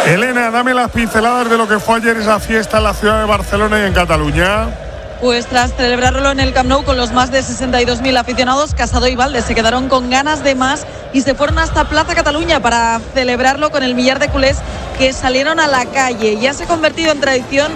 Elena, dame las pinceladas de lo que fue ayer esa fiesta en la ciudad de Barcelona y en Cataluña. Pues tras celebrarlo en el Camp Nou con los más de 62.000 aficionados, Casado y Valde se quedaron con ganas de más y se fueron hasta Plaza Cataluña para celebrarlo con el millar de culés que salieron a la calle. Ya se ha convertido en tradición